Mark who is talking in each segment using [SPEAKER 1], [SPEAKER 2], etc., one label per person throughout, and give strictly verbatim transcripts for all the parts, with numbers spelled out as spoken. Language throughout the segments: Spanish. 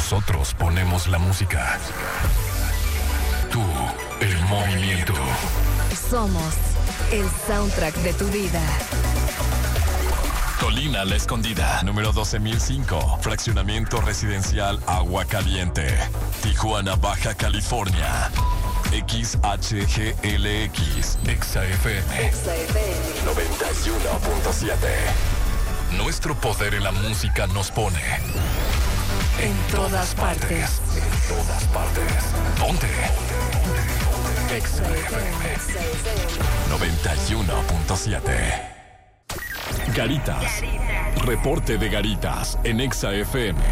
[SPEAKER 1] Nosotros ponemos la música. Tú, el movimiento.
[SPEAKER 2] Somos el soundtrack de tu vida.
[SPEAKER 1] Colina La Escondida, número doce mil cinco, fraccionamiento residencial Agua Caliente, Tijuana, Baja California. X H G L X, Exa F M,
[SPEAKER 2] Exa F M
[SPEAKER 1] noventa y uno punto siete. Nuestro poder en la música nos pone en, en todas partes. partes. En todas partes. Ponte. Exa F M noventa y uno punto siete. Garitas. Reporte de Garitas en Exa F M.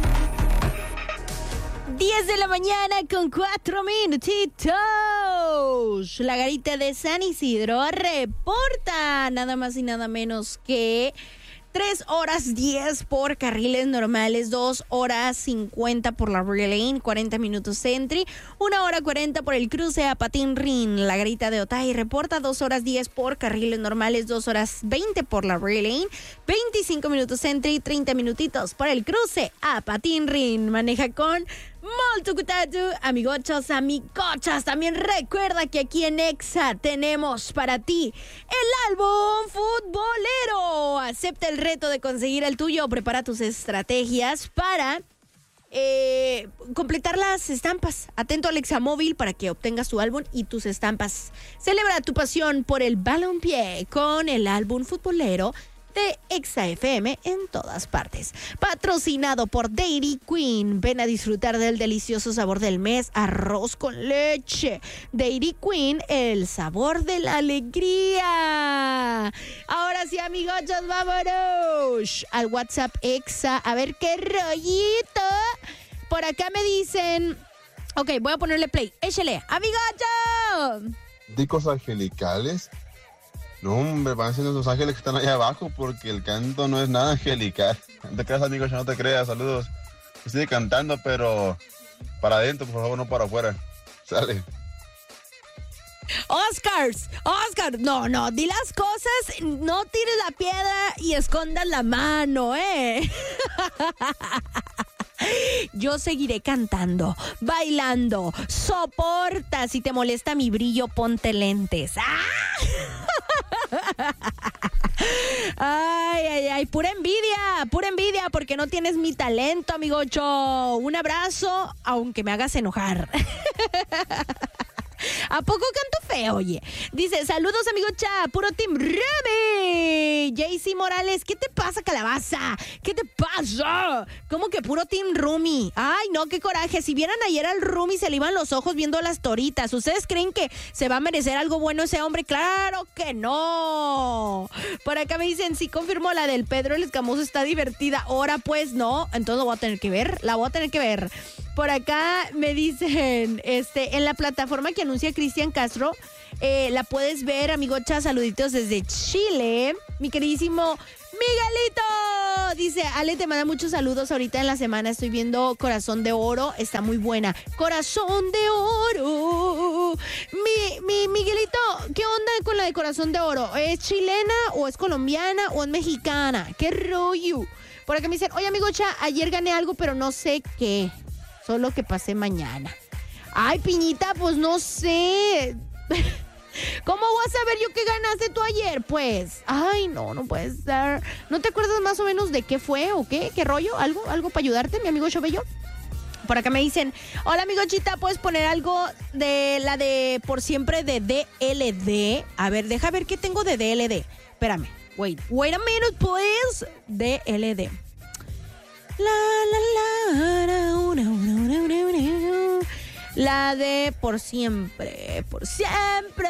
[SPEAKER 3] diez de la mañana con cuatro minutitos. La garita de San Isidro reporta nada más y nada menos que tres horas diez por carriles normales, dos horas cincuenta por la Real Lane, cuarenta minutos Sentry, una hora cuarenta por el cruce a Patín Rin. La garita de Otay reporta dos horas diez por carriles normales, dos horas veinte por la Real Lane, veinticinco minutos Sentry, treinta minutitos por el cruce a Patín Rin. Maneja con molto cuidado, amigochos, amigochas. También recuerda que aquí en Exa tenemos para ti el álbum futbolero. Acepta el reto de conseguir el tuyo. Prepara tus estrategias para eh, completar las estampas. Atento al Exa móvil para que obtengas tu álbum y tus estampas. Celebra tu pasión por el balompié con el álbum futbolero de Exa F M en todas partes. Patrocinado por Dairy Queen. Ven a disfrutar del delicioso sabor del mes, arroz con leche. Dairy Queen, el sabor de la alegría. Ahora sí, amigochos, vámonos al WhatsApp Exa. A ver qué rollito. Por acá me dicen... Ok, voy a ponerle play. Échale, amigocho.
[SPEAKER 4] Dicos angelicales. No, hombre, van siendo esos ángeles que están allá abajo porque el canto no es nada angelical. No te creas, amigo, ya no te creas, saludos. Sigue cantando, pero para adentro, por favor, no para afuera. Sale.
[SPEAKER 3] Oscars, Oscar, no, no, di las cosas, no tires la piedra y escondas la mano, ¿eh? Yo seguiré cantando, bailando, soporta. Si te molesta mi brillo, ponte lentes. ¡Ah! Ay, ay, ay, pura envidia, pura envidia porque no tienes mi talento, amigocho. Un abrazo, aunque me hagas enojar. ¿A poco canto feo, oye? Dice, saludos, amigo Cha, puro Team Rumi. Jaycee Morales, ¿qué te pasa, calabaza? ¿Qué te pasa? ¿Cómo que puro Team Rumi? Ay, no, qué coraje. Si vieran ayer al Rumi, se le iban los ojos viendo las toritas. ¿Ustedes creen que se va a merecer algo bueno ese hombre? ¡Claro que no! Por acá me dicen, sí, confirmó la del Pedro el Escamoso, está divertida. Ahora, pues, no. Entonces lo voy a tener que ver. La voy a tener que ver. Por acá me dicen, este, en la plataforma que anuncia Cristian Castro, eh, la puedes ver, amigocha, saluditos desde Chile. Mi queridísimo Miguelito dice, Ale, te manda muchos saludos ahorita en la semana. Estoy viendo Corazón de Oro, está muy buena. Corazón de Oro. Mi, mi Miguelito, ¿qué onda con la de Corazón de Oro? ¿Es chilena o es colombiana o es mexicana? ¿Qué rollo? Por acá me dicen, oye, amigocha, ayer gané algo, pero no sé qué. Solo que pasé mañana. Ay, Piñita, pues no sé. ¿Cómo voy a saber yo qué ganaste tú ayer? Pues, ay, no, no puede ser. ¿No te acuerdas más o menos de qué fue o qué? ¿Qué rollo? ¿Algo? ¿Algo para ayudarte, mi amigo Chobello? Por acá me dicen, hola, amigo Chita, ¿puedes poner algo de la de Por Siempre de D L D? A ver, deja ver qué tengo de D L D. Espérame, wait, wait a minute, please. D L D. La, la, la, la, una, una, una, una, una. La de Por Siempre, por siempre.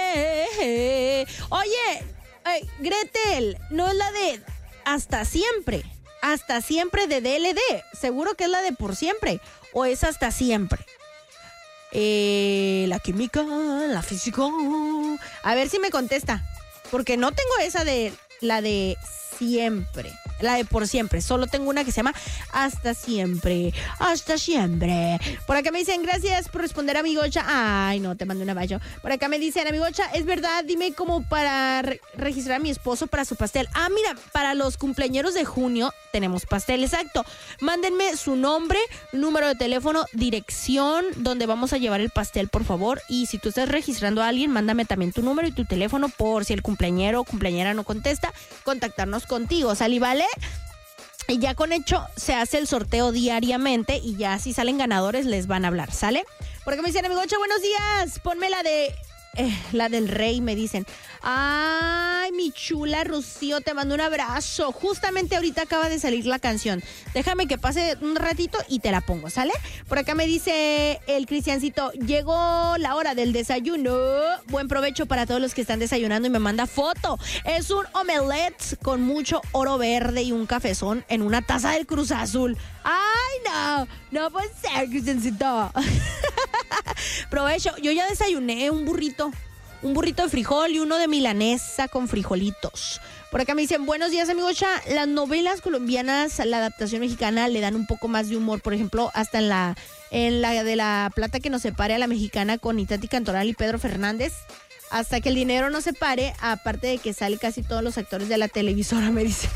[SPEAKER 3] Oye, ay, Gretel, no es la de Hasta Siempre. Hasta Siempre de D L D. Seguro que es la de Por Siempre. O es Hasta Siempre. Eh, la química, la física. A ver si me contesta. Porque no tengo esa de la de Siempre. la de por siempre. Solo tengo una que se llama Hasta Siempre. Hasta Siempre. Por acá me dicen, gracias por responder, amigocha. Ay, no, te mando un abrazo. Por acá me dicen, amigocha, es verdad, dime cómo para re- registrar a mi esposo para su pastel. Ah, mira, para los cumpleañeros de junio tenemos pastel, exacto. Mándenme su nombre, número de teléfono, dirección, donde vamos a llevar el pastel, por favor. Y si tú estás registrando a alguien, mándame también tu número y tu teléfono por si el cumpleañero o cumpleañera no contesta, contactarnos contigo, ¿sale? ¿Vale? Y ya con hecho se hace el sorteo diariamente y ya si salen ganadores les van a hablar, ¿sale? Porque me dicen, amigocha, buenos días, ponme la de... Eh, la del rey, me dicen. Ay, mi chula Rocío, te mando un abrazo. Justamente ahorita acaba de salir la canción. Déjame que pase un ratito y te la pongo, ¿sale? Por acá me dice el Cristiancito, llegó la hora del desayuno. Buen provecho para todos los que están desayunando y me manda foto. Es un omelette con mucho oro verde y un cafezón en una taza del Cruz Azul. Ay, no, no puede ser, Cristiancito. Provecho, yo ya desayuné un burrito, un burrito de frijol y uno de milanesa con frijolitos. Por acá me dicen, buenos días, amigocha. Las novelas colombianas, la adaptación mexicana le dan un poco más de humor. Por ejemplo, hasta en la, en la de La Plata que nos separe a la mexicana con Itati Cantoral y Pedro Fernández. Hasta que el dinero no se pare, aparte de que sale casi todos los actores de la televisora, me dicen.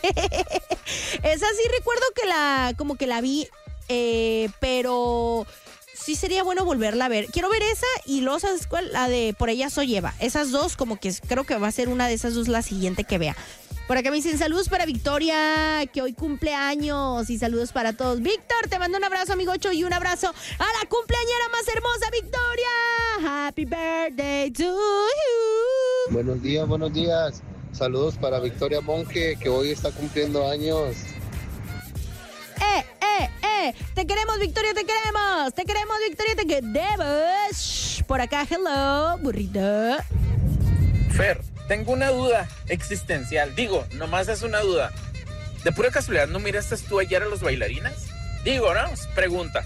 [SPEAKER 3] Esa sí recuerdo que la, como que la vi, eh, pero... sí sería bueno volverla a ver. Quiero ver esa y luego, ¿sabes cuál? La de Por ella soy Eva. Esas dos, como que creo que va a ser una de esas dos la siguiente que vea. Por acá me dicen, saludos para Victoria, que hoy cumple años, y saludos para todos. Víctor, te mando un abrazo, amigocho, y un abrazo a la cumpleañera más hermosa, Victoria. Happy birthday to you.
[SPEAKER 5] Buenos días, buenos días. Saludos para Victoria Monge, que hoy está cumpliendo años.
[SPEAKER 3] ¡Eh, eh, eh! ¡Te queremos, Victoria, te queremos! ¡Te queremos, Victoria, te queremos! Por acá, hello, burrito.
[SPEAKER 6] Fer, tengo una duda existencial. Digo, nomás es una duda. ¿De pura casualidad no miraste tú ayer a los bailarines? Digo, ¿no? Pregunta.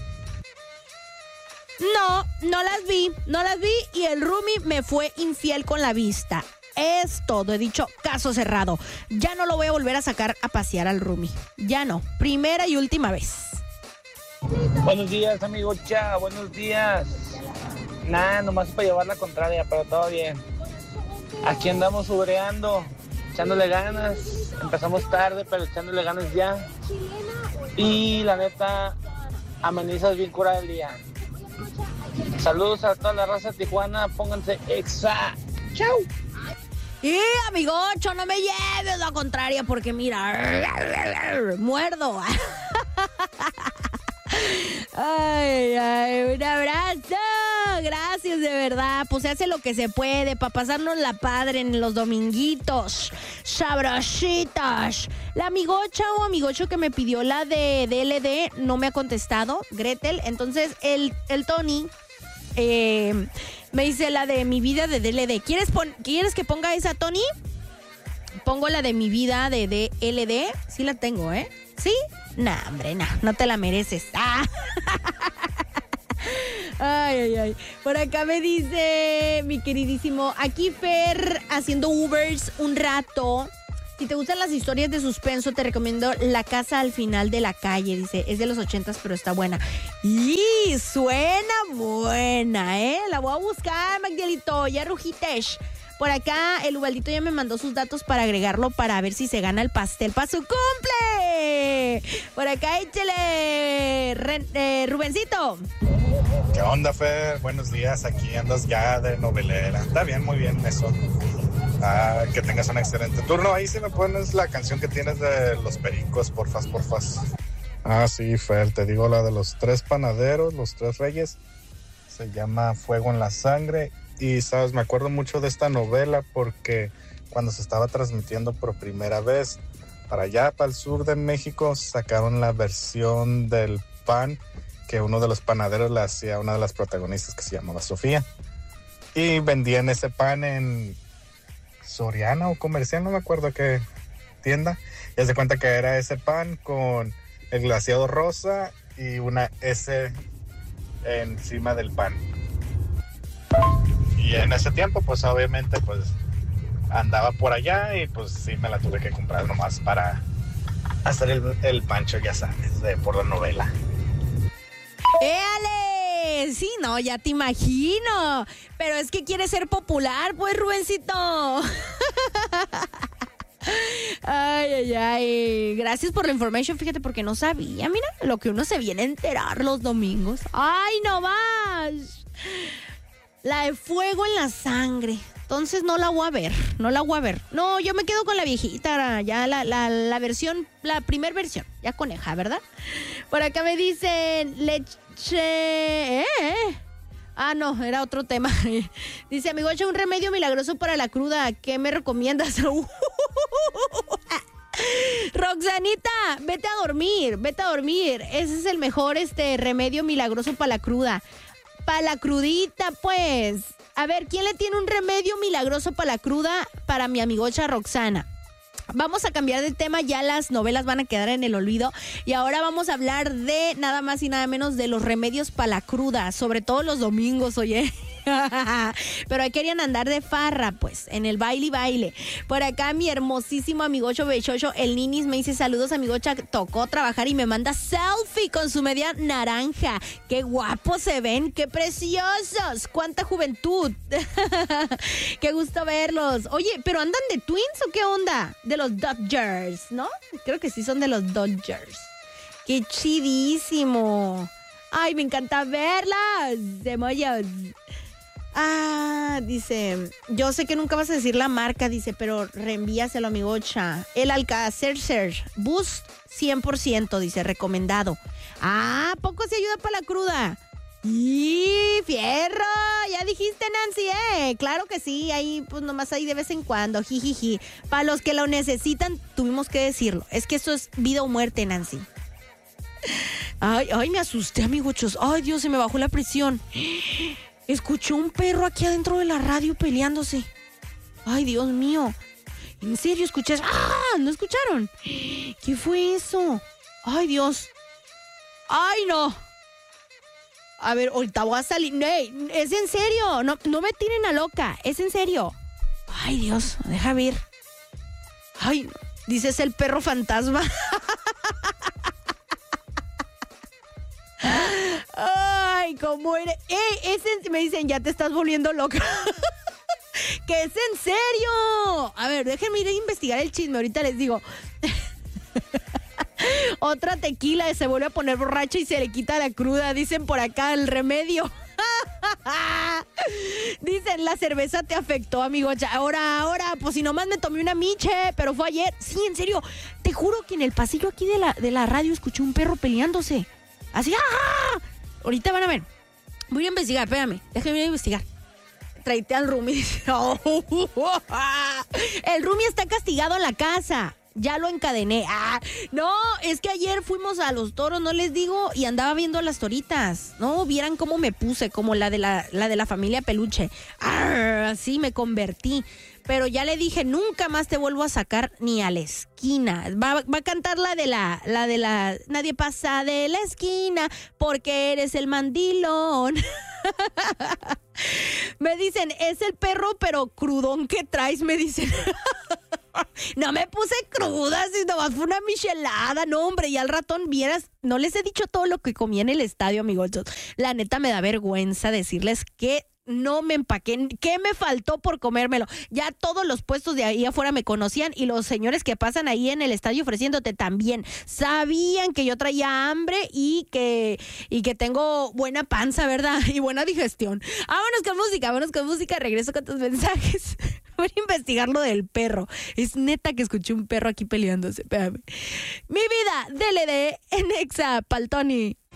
[SPEAKER 3] No, no las vi, no las vi y el roomie me fue infiel con la vista. Es todo, he dicho, caso cerrado. Ya no lo voy a volver a sacar a pasear al roomie. Ya no, primera y última vez.
[SPEAKER 7] Buenos días, amigo Cha, buenos días. Nada, nomás para llevar la contraria, pero todo bien. Aquí andamos ubreando, echándole ganas. Empezamos tarde, pero echándole ganas ya. Y la neta, amenizas bien curada el día. Saludos a toda la raza de Tijuana, pónganse exa. ¡Chau!
[SPEAKER 3] Y amigocho, no me lleves la contraria porque mira, muerdo. Ay, ay, un abrazo. Gracias, de verdad. Pues se hace lo que se puede para pasarnos la padre en los dominguitos. Sabrositas. La amigocha o amigocho que me pidió la de D L D no me ha contestado, Gretel. Entonces, el, el Tony eh, me dice la de Mi Vida de D L D. ¿Quieres, pon- ¿Quieres que ponga esa, Tony? Pongo la de Mi Vida de D L D. Sí la tengo, ¿eh? ¿Sí? Nah, hombre, nah, no te la mereces. Ah. Ay, ay, ay. Por acá me dice mi queridísimo, aquí Fer haciendo Ubers un rato. Si te gustan las historias de suspenso, te recomiendo La Casa al Final de la Calle. Dice, es de los ochentas, pero está buena. Y suena buena, ¿eh? La voy a buscar, Magdielito, ya rujites. Por acá, el Ubaldito ya me mandó sus datos para agregarlo para ver si se gana el pastel para su cumple. Por acá, échale, Ren, eh, Rubencito.
[SPEAKER 8] ¿Qué onda, Fer? Buenos días, aquí andas ya de novelera. Está bien, muy bien eso. Ah, que tengas un excelente turno. Ahí sí me pones la canción que tienes de Los Pericos, porfas, porfas. Ah, sí, Fer, te digo la de los tres panaderos, los tres reyes. Se llama Fuego en la Sangre. Y, sabes, me acuerdo mucho de esta novela porque cuando se estaba transmitiendo por primera vez para allá, para el sur de México, sacaron la versión del pan que uno de los panaderos le hacía a una de las protagonistas que se llamaba Sofía. Y vendían ese pan en Soriana o Comercial, no me acuerdo qué tienda. Y se cuenta que era ese pan con el glaseado rosa y una S encima del pan. Y en ese tiempo, pues obviamente, pues andaba por allá y pues sí me la tuve que comprar nomás para hacer el, el pancho, ya sabes, de, por la novela.
[SPEAKER 3] ¡Éale! Sí, no, ya te imagino. Pero es que quiere ser popular, pues, Rubencito. Ay, ay, ay. Gracias por la información. Fíjate, porque no sabía. Mira, lo que uno se viene a enterar los domingos. ¡Ay, no más! La de Fuego en la Sangre. Entonces no la voy a ver, no la voy a ver. No, yo me quedo con la viejita, ya la, la, la versión, la primer versión, ya coneja, ¿verdad? Por acá me dicen leche... ¿Eh? Ah, no, era otro tema. Dice, amigo, echa un remedio milagroso para la cruda. ¿Qué me recomiendas? Roxanita, vete a dormir, vete a dormir. Ese es el mejor este remedio milagroso para la cruda. Para la crudita, pues. A ver, ¿quién le tiene un remedio milagroso para la cruda? Para mi amigocha Roxana. Vamos a cambiar de tema, ya las novelas van a quedar en el olvido. Y ahora vamos a hablar de nada más y nada menos de los remedios para la cruda. Sobre todo los domingos, oye. Pero ahí querían andar de farra, pues, en el baile y baile. Por acá mi hermosísimo amigocho Bechocho, el Ninis, me dice saludos, amigocha, tocó trabajar y me manda selfie con su media naranja. ¡Qué guapos se ven! ¡Qué preciosos! ¡Cuánta juventud! ¡Qué gusto verlos! Oye, ¿pero andan de Twins o qué onda? De los Dodgers, ¿no? Creo que sí son de los Dodgers. ¡Qué chidísimo! ¡Ay, me encanta verlas! ¡Demonios! Ah, dice, yo sé que nunca vas a decir la marca, dice, pero reenvíaselo, amigocha. El Alka-Seltzer Boost cien por ciento, dice, recomendado. Ah, ¿poco se ayuda para la cruda? ¡Y fierro! Ya dijiste, Nancy, ¿eh? Claro que sí, ahí, pues nomás ahí de vez en cuando, jijiji. Para los que lo necesitan, tuvimos que decirlo. Es que esto es vida o muerte, Nancy. Ay, ay, me asusté, amigochos. Ay, Dios, se me bajó la presión. Escuché un perro aquí adentro de la radio peleándose. Ay, Dios mío. ¿En serio escuché? ¡Ah! ¿No escucharon? ¿Qué fue eso? Ay, Dios. Ay, no. A ver, ahorita voy a salir. Hey, es en serio. No, no me tiren a loca. Es en serio. Ay, Dios. Deja ver. Ay, dices el perro fantasma. Ay, cómo eres. ¡Ey! Es en... Me dicen, ya te estás volviendo loca. ¡Que es en serio! A ver, déjenme ir a investigar el chisme. Ahorita les digo. Otra tequila se vuelve a poner borracha y se le quita la cruda. Dicen por acá el remedio. Dicen, la cerveza te afectó, amigo. Ahora, ahora, pues si nomás me tomé una miche, pero fue ayer. Sí, en serio. Te juro que en el pasillo aquí de la, de la radio escuché un perro peleándose. Así, ¡ah! Ahorita van a ver. Voy a investigar, espérame. Déjame ir a investigar. Traite al Rumi. El Rumi está castigado en la casa. Ya lo encadené. Ah, no, es que ayer fuimos a los toros, no les digo, y andaba viendo las toritas. No, vieran cómo me puse, como la de la, la de la familia Peluche. Ah, así me convertí. Pero ya le dije, nunca más te vuelvo a sacar ni a la esquina. Va, va a cantar la de la, la de la, nadie pasa de la esquina porque eres el mandilón. Me dicen, es el perro pero crudón que traes, me dicen. No me puse cruda, si nomás fue una michelada, no hombre, y al ratón vieras, no les he dicho todo lo que comí en el estadio, amigos. La neta me da vergüenza decirles que no me empaqué, ¿qué me faltó por comérmelo? Ya todos los puestos de ahí afuera me conocían y los señores que pasan ahí en el estadio ofreciéndote también sabían que yo traía hambre y que, y que tengo buena panza, ¿verdad? Y buena digestión. Vámonos con música, vámonos con música, regreso con tus mensajes. Voy a investigar lo del perro. Es neta que escuché un perro aquí peleándose. Espérame. Mi vida, D L D en Exa, Paltoni.